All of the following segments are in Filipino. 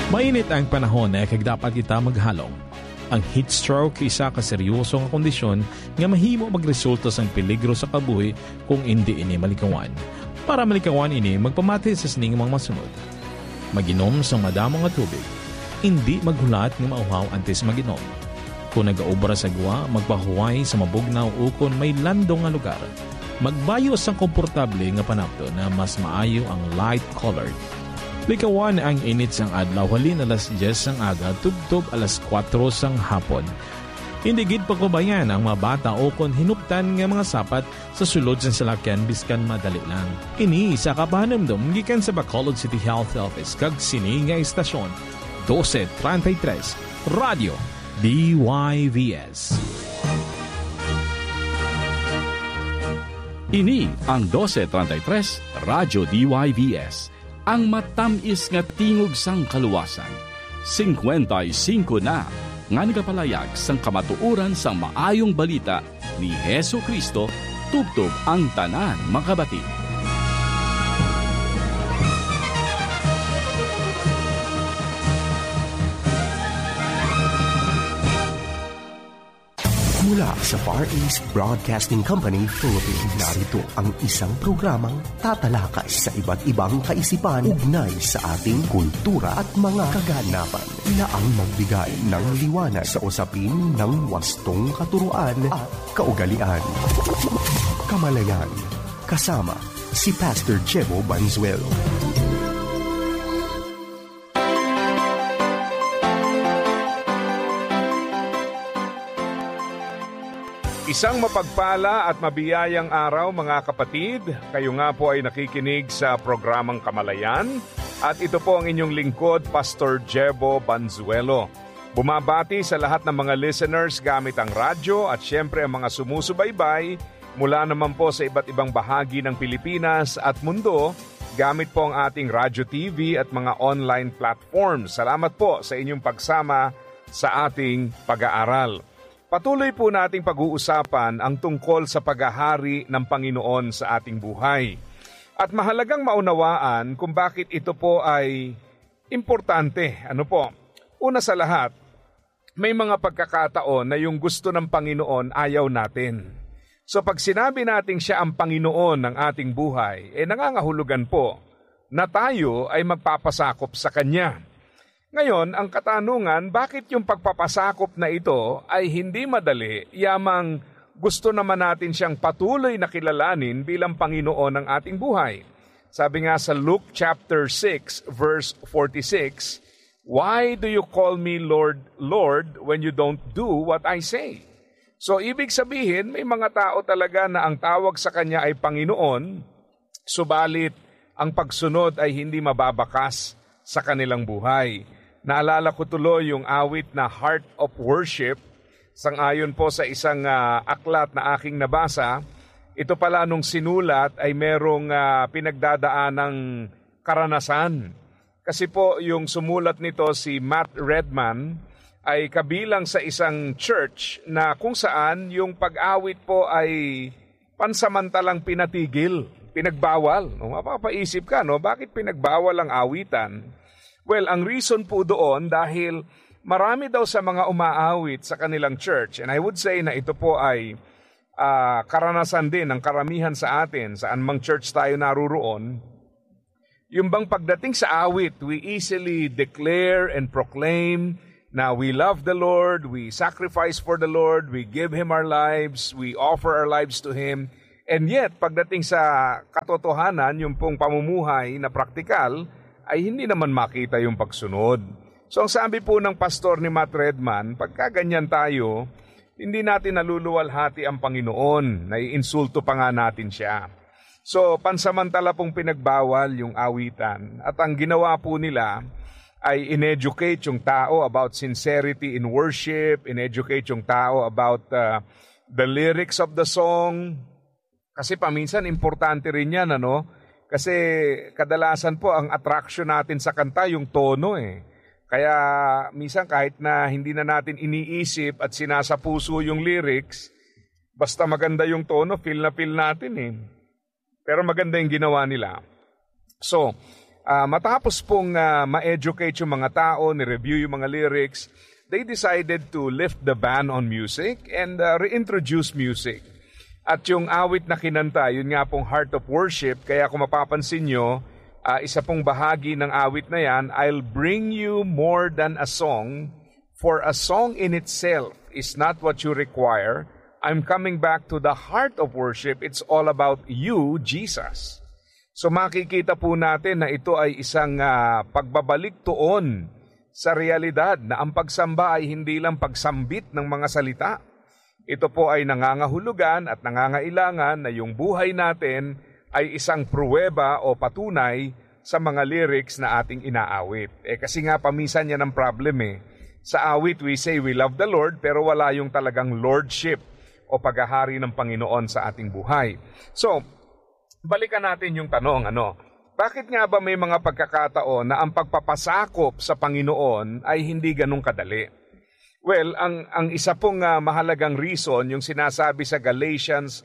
Mainit ang panahon na kag dapat kita maghalong. Ang heat stroke isa ka seryosong kondisyon nga mahimo magresulta sang peligro sa kabuhi kung hindi ini malikawan. Para malikawan ini, magpamati sa sining mga masunod. Maginom sang madamo nga tubig. Hindi maghulat nga mauhaw antes maginom. Kung nagaobra sa gwa, magpahuway sa mabugnaw o kung may landong nga lugar. Magbayo sang komportable nga panapto na mas maayo ang light-colored. Likawan ang init sang adlaw halin alas 10 sang aga tugtog alas 4 sang hapon. Hindi gid pagkubayan ang mga bata o kon hinuptan nga mga sapat sa sulod sang salakyan biskan madali lang. Ini sa kapahanamdom gikan sa Bacolod City Health Office kag sini nga istasyon 1233 Radio DYVS. Ini ang 1233 Radyo DYVS. Ang matamis nga tingog sang kaluwasan. 55 na nga nagapalayag sang kamatuoran sang maayong balita ni Hesu Kristo tubtob ang tanan makabati. Mula sa Far East Broadcasting Company, Philippines, narito ang isang programang tatalakay sa iba't ibang kaisipan ugnay sa ating kultura at mga kaganapan na ang magbigay ng liwanag sa usapin ng wastong katuruan at kaugalian. Kamalayan, kasama si Pastor Jebo Banzuelo. Isang mapagpala at mabiyayang araw mga kapatid. Kayo nga po ay nakikinig sa programang Kamalayan at ito po ang inyong lingkod, Pastor Jebo Banzuelo. Bumabati sa lahat ng mga listeners gamit ang radyo at syempre ang mga sumusubaybay mula naman po sa iba't ibang bahagi ng Pilipinas at mundo gamit po ang ating radyo TV at mga online platforms. Salamat po sa inyong pagsama sa ating pag-aaral. Patuloy po nating pag-uusapan ang tungkol sa paghahari ng Panginoon sa ating buhay. At mahalagang maunawaan kung bakit ito po ay importante. Ano po? Una sa lahat, may mga pagkakataon na yung gusto ng Panginoon ayaw natin. So pag sinabi natin siya ang Panginoon ng ating buhay, nangangahulugan po na tayo ay magpapasakop sa Kanya. Ngayon, ang katanungan, bakit yung pagpapasakop na ito ay hindi madali, yamang gusto naman natin siyang patuloy na kilalanin bilang Panginoon ng ating buhay? Sabi nga sa Luke chapter 6, verse 46, "Why do you call me Lord, Lord, when you don't do what I say?" So, ibig sabihin, may mga tao talaga na ang tawag sa Kanya ay Panginoon, subalit ang pagsunod ay hindi mababakas sa kanilang buhay. Naalala ko tuloy yung awit na Heart of Worship. Sangayon po sa isang aklat na aking nabasa, ito pala nung sinulat ay merong pinagdadaanang karanasan. Kasi po yung sumulat nito si Matt Redman ay kabilang sa isang church na kung saan yung pag-awit po ay pansamantalang pinatigil, pinagbawal. No? Mapapaisip ka, no? Bakit pinagbawal ang awitan? Well, ang reason po doon dahil marami daw sa mga umaawit sa kanilang church, and I would say na ito po ay karanasan din ng karamihan sa atin, saan mang church tayo naruroon, yung bang pagdating sa awit, we easily declare and proclaim na we love the Lord, we sacrifice for the Lord, we give Him our lives, we offer our lives to Him, and yet pagdating sa katotohanan, yung pong pamumuhay na praktikal, ay hindi naman makita yung pagsunod. So ang sabi po ng pastor ni Matt Redman, pagka ganyan tayo, hindi natin naluluwalhati ang Panginoon, naiinsulto pa nga natin siya. So pansamantala pong pinagbawal yung awitan. At ang ginawa po nila ay in-educate yung tao about sincerity in worship, in-educate yung tao about the lyrics of the song. Kasi paminsan importante rin yan, ano? Kasi kadalasan po ang attraction natin sa kanta yung tono eh. Kaya minsan kahit na hindi na natin iniisip at sinasapuso yung lyrics, basta maganda yung tono, feel na feel natin eh. Pero maganda yung ginawa nila. So, matapos pong ma-educate yung mga tao, ni-review yung mga lyrics, they decided to lift the ban on music and reintroduce music. At yung awit na kinanta, yun nga pong Heart of Worship, kaya kung mapapansin nyo, isa pong bahagi ng awit na yan, I'll bring you more than a song, for a song in itself is not what you require. I'm coming back to the heart of worship. It's all about you, Jesus. So makikita po natin na ito ay isang pagbabalik tuon sa realidad na ang pagsamba ay hindi lang pagsambit ng mga salita. Ito po ay nangangahulugan at nangangailangan na yung buhay natin ay isang pruweba o patunay sa mga lyrics na ating inaawit. Kasi nga pamisan yan ang problem Sa awit we say we love the Lord pero wala yung talagang lordship o paghahari ng Panginoon sa ating buhay. So, balikan natin yung tanong, bakit nga ba may mga pagkakataon na ang pagpapasakop sa Panginoon ay hindi ganun kadali? Well, ang isa pong mahalagang reason yung sinasabi sa Galatians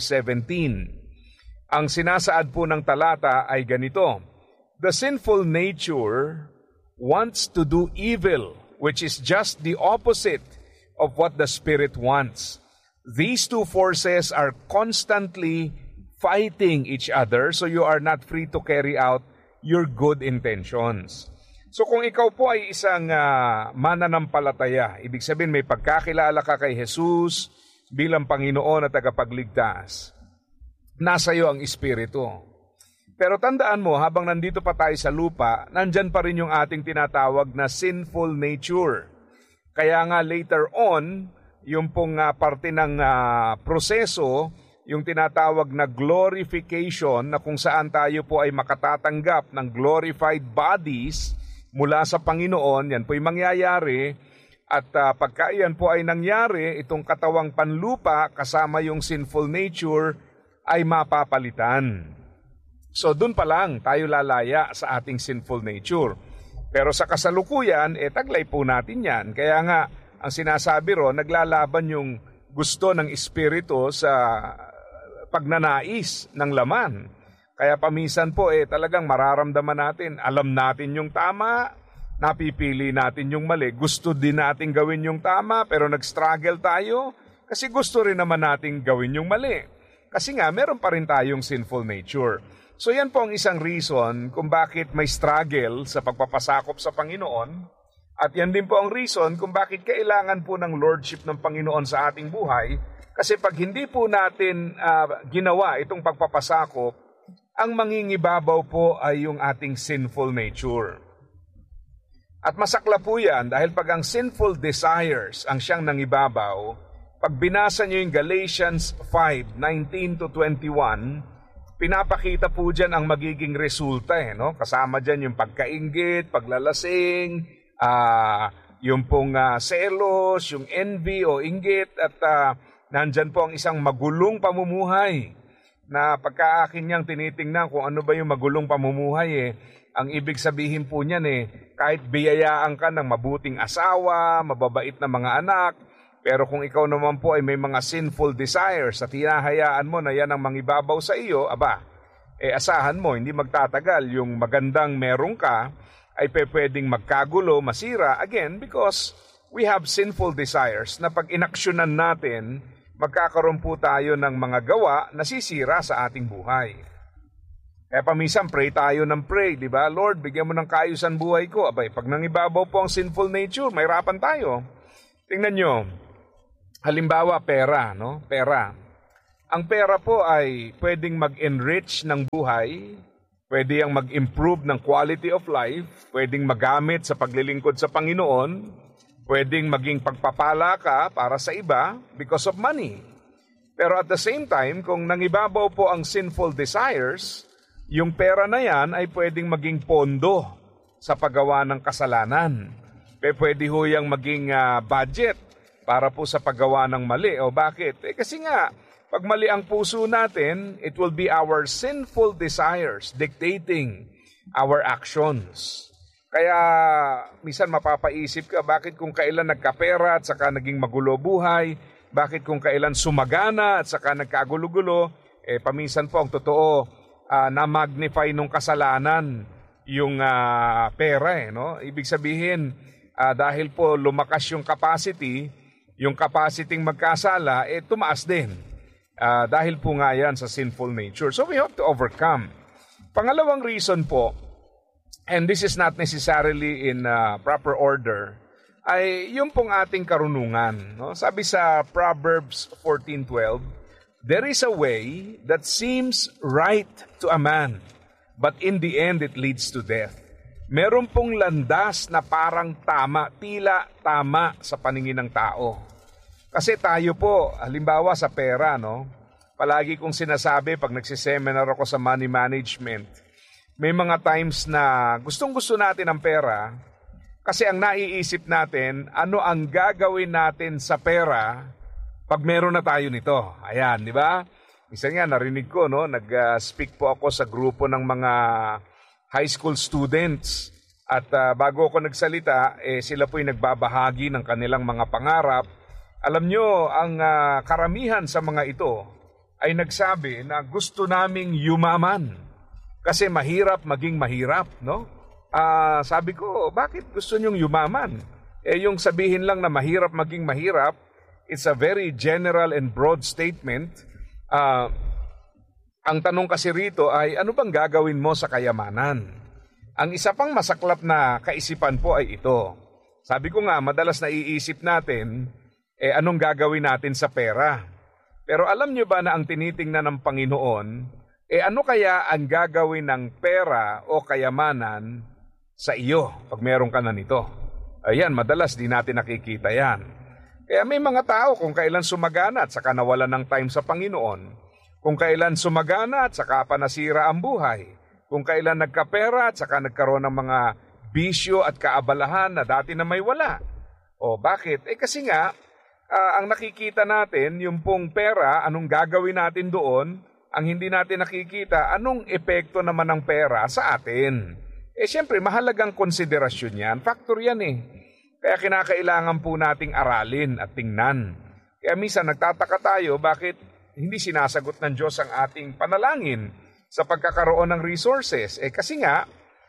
5:17. Ang sinasaad po ng talata ay ganito, the sinful nature wants to do evil, which is just the opposite of what the Spirit wants. These two forces are constantly fighting each other, so you are not free to carry out your good intentions. So kung ikaw po ay isang mananampalataya, ibig sabihin may pagkakilala ka kay Jesus bilang Panginoon at tagapagligtas, nasa iyo ang Espiritu. Pero tandaan mo, habang nandito pa tayo sa lupa, nandyan pa rin yung ating tinatawag na sinful nature. Kaya nga later on, yung pong parte ng proseso, yung tinatawag na glorification, na kung saan tayo po ay makatatanggap ng glorified bodies mula sa Panginoon, yan po ay mangyayari. At pagka yan po ay nangyari, itong katawang panlupa kasama yung sinful nature ay mapapalitan. So dun pa lang tayo lalaya sa ating sinful nature. Pero sa kasalukuyan, taglay po natin yan. Kaya nga, ang sinasabi ro, naglalaban yung gusto ng Espiritu sa pagnanais ng laman. Kaya paminsan po talagang mararamdaman natin, alam natin yung tama, napipili natin yung mali. Gusto din natin gawin yung tama pero nag-struggle tayo kasi gusto rin naman natin gawin yung mali. Kasi nga meron pa rin tayong sinful nature. So yan po ang isang reason kung bakit may struggle sa pagpapasakop sa Panginoon. At yan din po ang reason kung bakit kailangan po ng lordship ng Panginoon sa ating buhay. Kasi pag hindi po natin ginawa itong pagpapasakop, ang mangingibabaw po ay yung ating sinful nature. At masakla po yan dahil pag ang sinful desires ang siyang nangibabaw, pag binasa nyo yung Galatians 5:19-21, pinapakita po dyan ang magiging resulta. Kasama dyan yung pagkainggit, paglalasing, yung pong selos, yung envy o inggit, at nandyan po ang isang magulong pamumuhay na pagka akin niyang tinitingnan kung ano ba yung magulong pamumuhay ang ibig sabihin po niyan kahit biyayaan ka ng mabuting asawa, mababait na mga anak, pero kung ikaw naman po ay may mga sinful desires at hinahayaan mo na yan ang mangibabaw sa iyo, asahan mo, hindi magtatagal yung magandang meron ka, ay pwedeng magkagulo, masira, again, because we have sinful desires na pag inaksyonan natin, magkakaroon po tayo ng mga gawa na sisira sa ating buhay. Kaya paminsan pray tayo ng pray, di ba? Lord, bigyan mo ng kaayusan buhay ko. Pag nangibabaw po ang sinful nature, may hirapan tayo. Tingnan nyo, halimbawa pera, Pera. Ang pera po ay pwedeng mag-enrich ng buhay, pwede yang mag-improve ng quality of life, pwedeng magamit sa paglilingkod sa Panginoon, pwedeng maging pagpapala ka para sa iba because of money. Pero at the same time, kung nangibabaw po ang sinful desires, yung pera na yan ay pwedeng maging pondo sa paggawa ng kasalanan. Pwede ho yang maging budget para po sa paggawa ng mali. O bakit? Kasi nga, pag mali ang puso natin, it will be our sinful desires dictating our actions. Kaya minsan mapapaisip ka, bakit kung kailan nagkapera at saka naging magulo buhay, bakit kung kailan sumagana at saka nagkagulo-gulo, paminsan po ang totoo, na-magnify nung kasalanan yung pera no? Ibig sabihin, dahil po lumakas yung capaciting magkasala, tumaas din. Dahil po nga yan sa sinful nature. So we have to overcome. Pangalawang reason po, and this is not necessarily in proper order, ay yung pong ating karunungan. No? Sabi sa Proverbs 14:12, there is a way that seems right to a man, but in the end it leads to death. Meron pong landas na parang tila tama sa paningin ng tao. Kasi tayo po, halimbawa sa pera, no? Palagi kong sinasabi pag nagsiseminar ako sa money management, may mga times na gustong-gusto natin ang pera kasi ang naiisip natin, ano ang gagawin natin sa pera pag meron na tayo nito. Ayan, di ba? Isa nga, narinig ko, no? Nag-speak po ako sa grupo ng mga high school students. At bago ako nagsalita, sila po'y nagbabahagi ng kanilang mga pangarap. Alam nyo, ang karamihan sa mga ito ay nagsabi na gusto naming yumaman. Kasi mahirap maging mahirap, no? Sabi ko, bakit gusto nyong yumaman? Yung sabihin lang na mahirap maging mahirap, it's a very general and broad statement. Ang tanong kasi rito ay, ano bang gagawin mo sa kayamanan? Ang isa pang masaklap na kaisipan po ay ito. Sabi ko nga, madalas naiisip natin, anong gagawin natin sa pera? Pero alam nyo ba na ang tinitingnan ng Panginoon, ano kaya ang gagawin ng pera o kayamanan sa iyo pag meron ka na nito? Ayan, madalas di natin nakikita yan. Kaya may mga tao kung kailan sumagana at saka nawalan ng time sa Panginoon, kung kailan sumagana at saka pa nasira ang buhay, kung kailan nagkapera at saka nagkaroon ng mga bisyo at kaabalahan na dati na may wala. O bakit? Kasi nga, ang nakikita natin, yung pong pera, anong gagawin natin doon, ang hindi natin nakikita, anong epekto naman ng pera sa atin. Siyempre, mahalagang konsiderasyon yan. Factor yan Kaya kinakailangan po nating aralin at tingnan. Kaya minsan nagtataka tayo, bakit hindi sinasagot ng Diyos ang ating panalangin sa pagkakaroon ng resources? Kasi nga,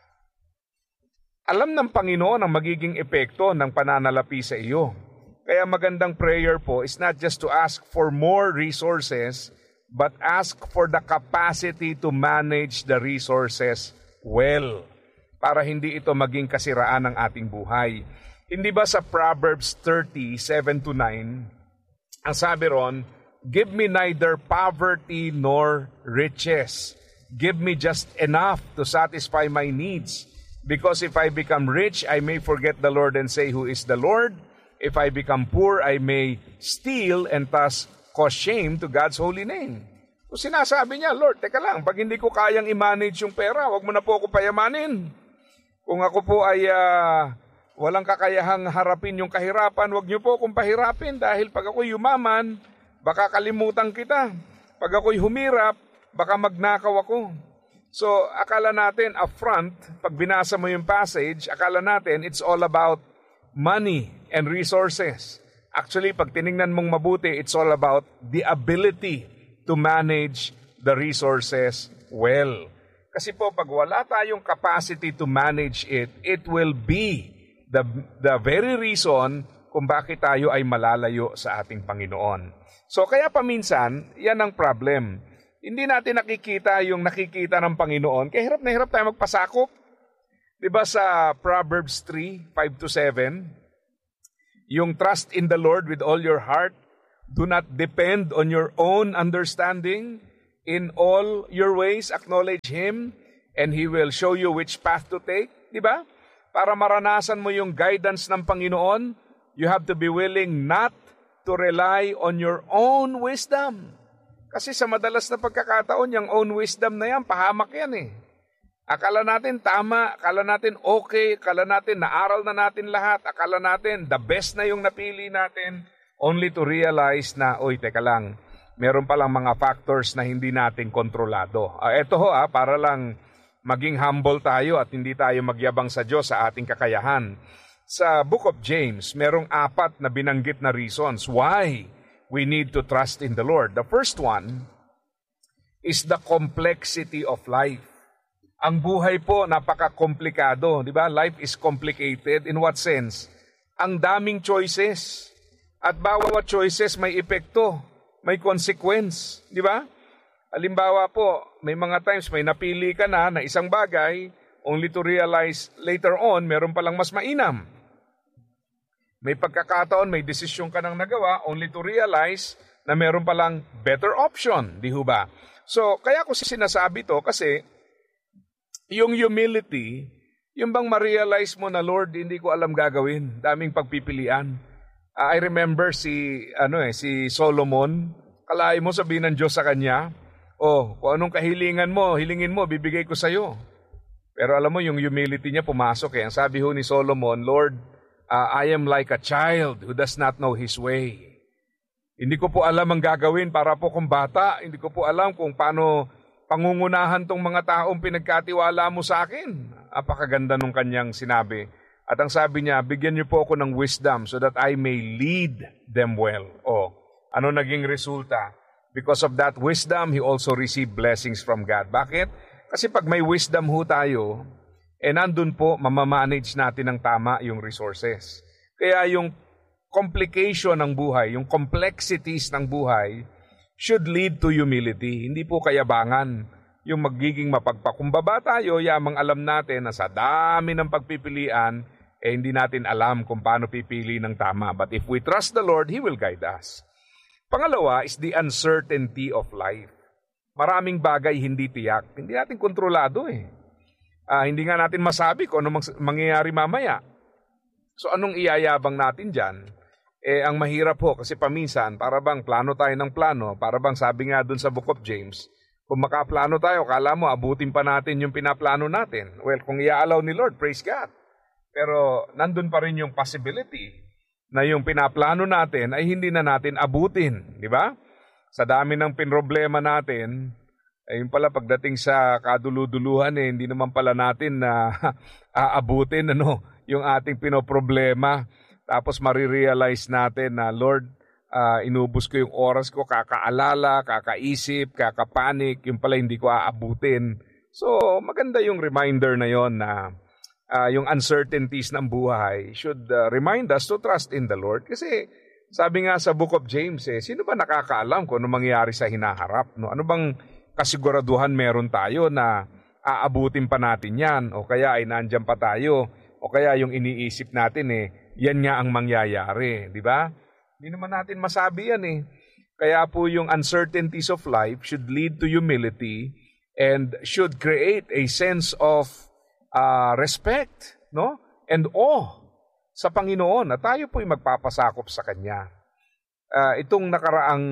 alam ng Panginoon ang magiging epekto ng pananalapi sa iyo. Kaya magandang prayer po is not just to ask for more resources, but ask for the capacity to manage the resources well, para hindi ito maging kasiraan ng ating buhay. Hindi ba sa Proverbs 30:7-9, ang sabi ron, give me neither poverty nor riches. Give me just enough to satisfy my needs. Because if I become rich, I may forget the Lord and say, who is the Lord? If I become poor, I may steal and thus cause shame to God's holy name. So sinasabi niya, Lord, teka lang, pag hindi ko kayang i-manage yung pera, wag mo na po ako payamanin. Kung ako po ay walang kakayahang harapin yung kahirapan, wag niyo po akong pahirapin dahil pag ako'y yumaman, baka kalimutan kita. Pag ako'y humirap, baka magnakaw ako. So, akala natin upfront, pag binasa mo yung passage, akala natin it's all about money and resources. Actually, pag tiningnan mong mabuti, it's all about the ability to manage the resources well. Kasi po, pag wala tayong capacity to manage it, it will be the very reason kung bakit tayo ay malalayo sa ating Panginoon. So, kaya paminsan, yan ang problem. Hindi natin nakikita yung nakikita ng Panginoon. Kaya hirap na hirap tayo magpasakop. Diba sa Proverbs 3:5-7, yung trust in the Lord with all your heart, do not depend on your own understanding. In all your ways, acknowledge Him, and He will show you which path to take. Diba? Para maranasan mo yung guidance ng Panginoon, you have to be willing not to rely on your own wisdom. Kasi sa madalas na pagkakataon, yung own wisdom na yan, pahamak yan Akala natin tama, akala natin okay, akala natin naaral na natin lahat, akala natin the best na yung napili natin, only to realize na, teka lang, meron palang mga factors na hindi natin kontrolado. Ito para lang maging humble tayo at hindi tayo magyabang sa Diyos sa ating kakayahan. Sa Book of James, merong 4 na binanggit na reasons why we need to trust in the Lord. The first one is the complexity of life. Ang buhay po napaka-komplikado, di ba? Life is complicated. In what sense? Ang daming choices. At bawat choices may epekto, may consequence, di ba? Halimbawa po, may mga times may napili ka na isang bagay, only to realize later on, meron palang mas mainam. May pagkakataon, may desisyon ka nang nagawa, only to realize na meron palang better option, di ho ba? So, kaya ko sinasabi to kasi yung humility, yung bang ma-realize mo na, Lord, hindi ko alam gagawin, daming pagpipilian. I remember si Solomon, kalahin mo sabihin ng Diyos sa kanya, kung anong kahilingan mo, hilingin mo, bibigay ko sa'yo. Pero alam mo, yung humility niya pumasok eh. Ang sabi ho ni Solomon, Lord, I am like a child who does not know his way. Hindi ko po alam ang gagawin para po kung bata. Hindi ko po alam kung paano pangungunahan tong mga taong pinagkatiwala mo sa akin. Apakaganda nung kanyang sinabi. At ang sabi niya, bigyan niyo po ako ng wisdom so that I may lead them well. Ano naging resulta? Because of that wisdom, he also received blessings from God. Bakit? Kasi pag may wisdom ho tayo, nandun po, mamamanage natin ng tama yung resources. Kaya yung complication ng buhay, yung complexities ng buhay, should lead to humility. Hindi po kayabangan yung magiging mapagpakumbaba tayo, yamang alam natin na sa dami ng pagpipilian, hindi natin alam kung paano pipili ng tama. But if we trust the Lord, He will guide us. Pangalawa is the uncertainty of life. Maraming bagay hindi tiyak. Hindi natin kontrolado eh. Hindi nga natin masabi kung ano mangyayari mamaya. So anong iyayabang natin dyan? Ang mahirap po kasi paminsan, para bang plano tayo ng plano, para bang sabi nga dun sa Book of James, kung makaplano tayo, kala mo abutin pa natin yung pinaplano natin. Well, kung i-allow ni Lord, praise God. Pero nandun pa rin yung possibility na yung pinaplano natin ay hindi na natin abutin, di ba? Sa dami ng pinroblema natin, ayun pala pagdating sa kaduluduluhan hindi naman pala natin na aabutin yung ating pinoproblema. Tapos marirealize natin na, Lord, inubos ko yung oras ko, kakaalala, kakaisip, kakapanik, yung pala hindi ko aabutin. So, maganda yung reminder na yon na yung uncertainties ng buhay should remind us to trust in the Lord. Kasi sabi nga sa Book of James, sino ba nakakaalam kung ano mangyayari sa hinaharap? No? Ano bang kasiguraduhan meron tayo na aabutin pa natin yan? O kaya ay nandyan pa tayo? O kaya yung iniisip natin yan nga ang mangyayari, di ba? Hindi naman natin masabi yan Kaya po yung uncertainties of life should lead to humility and should create a sense of respect, no? And awe sa Panginoon na tayo po'y magpapasakop sa Kanya. Itong nakaraang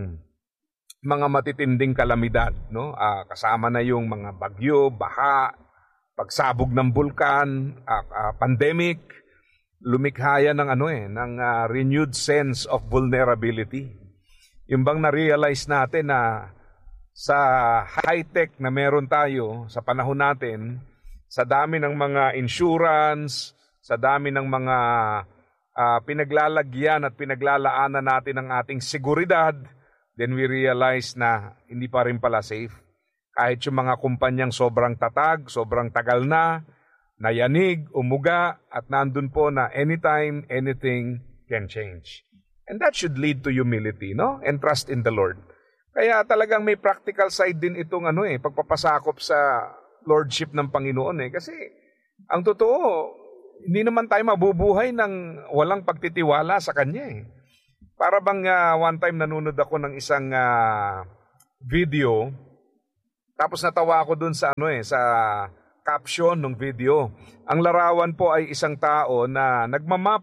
mga matitinding kalamidad, no? Kasama na yung mga bagyo, baha, pagsabog ng bulkan, pandemic, lumikha yan ng ng renewed sense of vulnerability. Yung bang na-realize natin na sa high-tech na meron tayo sa panahon natin, sa dami ng mga insurance, sa dami ng mga pinaglalagyan at pinaglalaanan natin ng ating seguridad, then we realize na hindi pa rin pala safe. Kahit yung mga kumpanyang sobrang tatag, sobrang tagal na, nayanig, umuga, at nandun po na anytime, anything can change. And that should lead to humility, no? And trust in the Lord. Kaya talagang may practical side din itong pagpapasakop sa Lordship ng Panginoon Kasi ang totoo, hindi naman tayo mabubuhay ng walang pagtitiwala sa Kanya Para bang one time nanonood ako ng isang video, tapos natawa ako dun sa sa caption ng video. Ang larawan po ay isang tao na nagmamap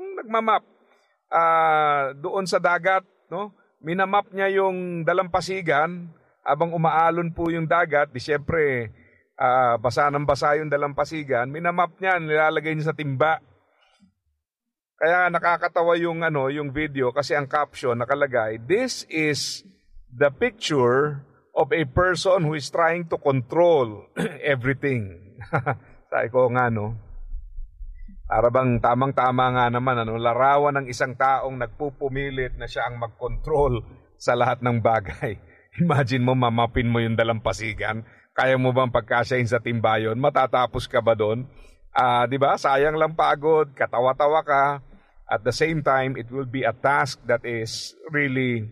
doon sa dagat, no? Minamap niya yung dalampasigan habang umaalon po yung dagat, di syempre basa ng basa yung dalampasigan, minamap niya, nilalagay niya sa timba. Kaya nakakatawa yung yung video kasi ang caption nakalagay, "This is the picture of a person who is trying to control everything." Sabi ko nga para bang tamang-tama nga naman larawan ng isang taong nagpupumilit na siya ang mag-control sa lahat ng bagay. Imagine mo mamapin mo yung dalampasigan. Kaya mo bang pagkasyahin sa timba yun? Matatapos ka ba doon? Di ba? Sayang lang pagod, katawa-tawa ka. At the same time, it will be a task that is really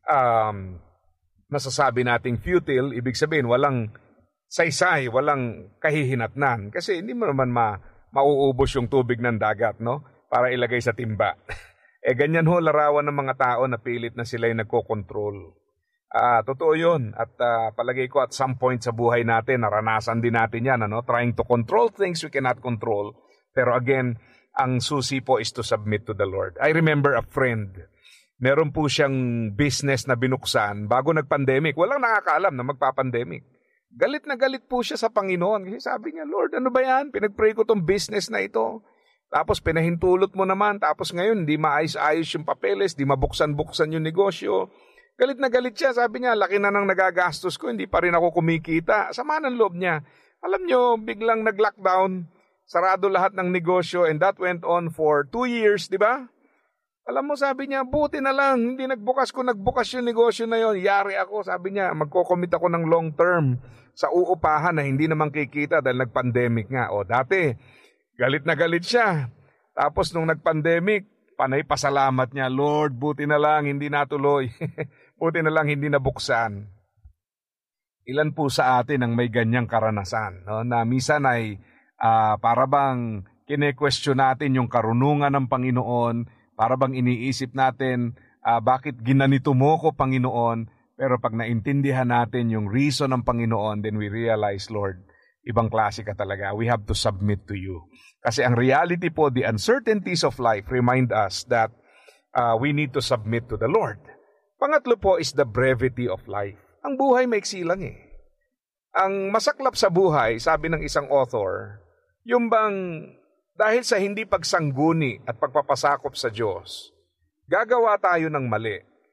masasabi nating futile. Ibig sabihin, walang saysay, walang kahihinatnan. Kasi hindi mo naman mauubos yung tubig ng dagat, no? Para ilagay sa timba. Ganyan ho larawan ng mga tao na pilit na sila'y nagkokontrol. Totoo yun. At palagay ko at some point sa buhay natin, naranasan din natin yan, ano? Trying to control things we cannot control. Pero again, ang susi po is to submit to the Lord. I remember a friend. Meron po siyang business na binuksan bago nag-pandemic. Walang nakakaalam na magpa-pandemic. Galit na galit po siya sa Panginoon. Kasi sabi niya, Lord, ano ba yan? Pinag-pray ko tong business na ito. Tapos pinahintulot mo naman. Tapos ngayon, di maayos-ayos yung papeles, di mabuksan-buksan yung negosyo. Galit na galit siya. Sabi niya, laki na nang nagagastos ko, hindi pa rin ako kumikita. Sama ng loob niya. Alam niyo, biglang nag-lockdown. Sarado lahat ng negosyo and that went on for 2 years, di ba? Alam mo, sabi niya, buti na lang, hindi nagbukas yung negosyo na yon. Yari ako, sabi niya, magko-commit ako ng long term sa uupahan na hindi naman kikita dahil nag-pandemic nga. O dati, galit na galit siya. Tapos nung nag-pandemic, panay pasalamat niya, Lord, buti na lang, hindi natuloy. Buti na lang, hindi nabuksan. Ilan po sa atin ang may ganyang karanasan, no? Na minsan ay para bang kine-question natin yung karunungan ng Panginoon, para bang iniisip natin, bakit ginanito mo ko, Panginoon? Pero pag naintindihan natin yung reason ng Panginoon, then we realize, Lord, ibang klase ka talaga. We have to submit to you. Kasi ang reality po, the uncertainties of life remind us that we need to submit to the Lord. Pangatlo po is the brevity of life. Ang buhay maiksi lang eh. Ang masaklap sa buhay, sabi ng isang author, yung bang dahil sa hindi pagsangguni at pagpapasakop sa Diyos, gagawa tayo ng mali.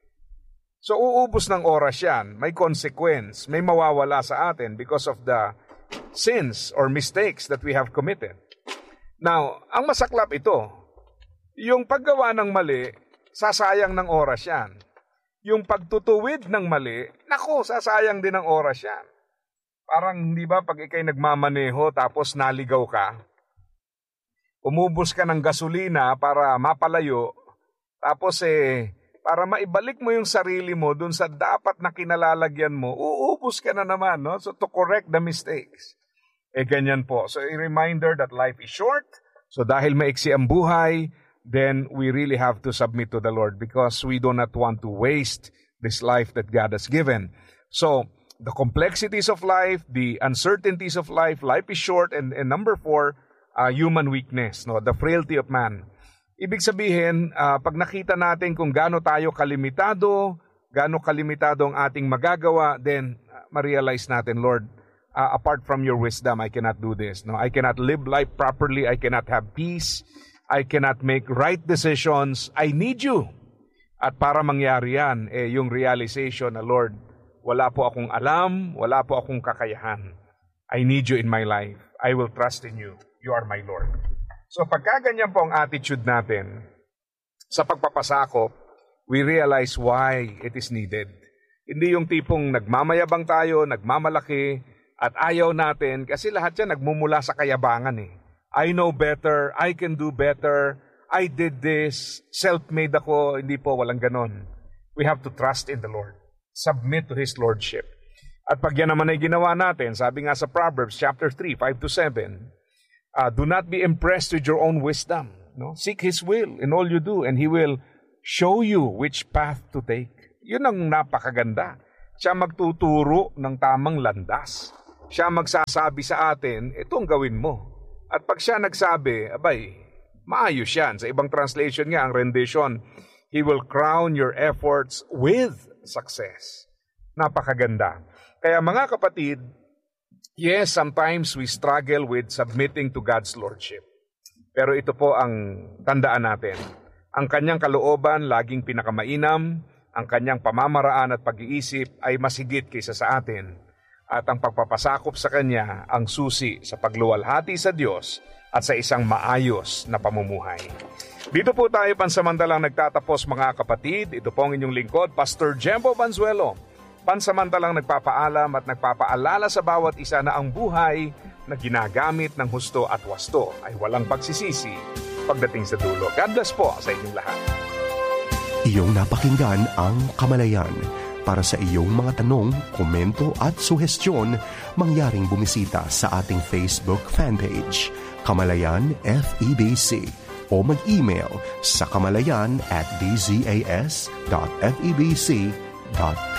So uubos ng oras yan, may consequence, may mawawala sa atin because of the sins or mistakes that we have committed. Now, ang masaklap ito, yung paggawa ng mali, sasayang ng oras yan. Yung pagtutuwid ng mali, naku, sasayang din ng oras yan. Parang, di ba, pag ikay nagmamaneho tapos naligaw ka, umubos ka ng gasolina para mapalayo, tapos para maibalik mo yung sarili mo dun sa dapat na kinalalagyan mo, uubos ka na naman, no? So to correct the mistakes. Ganyan po. So a reminder that life is short. So dahil maiksi ang buhay, then we really have to submit to the Lord because we do not want to waste this life that God has given. So the complexities of life, the uncertainties of life is short. And number 4, human weakness, no? The frailty of man. Ibig sabihin, pag nakita natin kung gaano tayo kalimitado ang ating magagawa, then ma-realize natin, Lord, apart from your wisdom, I cannot do this. No, I cannot live life properly. I cannot have peace. I cannot make right decisions. I need you. At para mangyari yan, yung realization na, Lord, wala po akong alam, wala po akong kakayahan. I need you in my life. I will trust in you. You are my Lord. So pagkaganyan po ang attitude natin sa pagpapasakop, we realize why it is needed. Hindi yung tipong nagmamayabang tayo, nagmamalaki, at ayaw natin, kasi lahat yan nagmumula sa kayabangan eh. I know better, I can do better, I did this, self-made ako, hindi po, walang ganon. We have to trust in the Lord. Submit to His Lordship. At pag yan naman ay ginawa natin, sabi nga sa Proverbs chapter 3, 5-7, do not be impressed with your own wisdom. No? Seek His will in all you do, and He will show you which path to take. Yun ang napakaganda. Siya magtuturo ng tamang landas. Siya magsasabi sa atin, ito ang gawin mo. At pag siya nagsabi, abay, maayos yan. Sa ibang translation nga, ang rendition, He will crown your efforts with success. Napakaganda. Kaya mga kapatid, yes, sometimes we struggle with submitting to God's Lordship. Pero ito po ang tandaan natin. Ang kanyang kalooban laging pinakamainam, ang kanyang pamamaraan at pag-iisip ay mas higit kaysa sa atin. At ang pagpapasakop sa kanya ang susi sa pagluwalhati sa Diyos at sa isang maayos na pamumuhay. Dito po tayo pansamantalang nagtatapos mga kapatid. Ito po ang inyong lingkod, Pastor Jembo Banzuelo. Pansamantalang nagpapaalam at nagpapaalala sa bawat isa na ang buhay na ginagamit ng husto at wasto ay walang pagsisisi pagdating sa dulo. God bless po sa inyong lahat. Iyong napakinggan ang Kamalayan. Para sa iyong mga tanong, komento at suhestyon, mangyaring bumisita sa ating Facebook fanpage, Kamalayan FEBC, o mag-email sa kamalayan@dzas.febc.ph.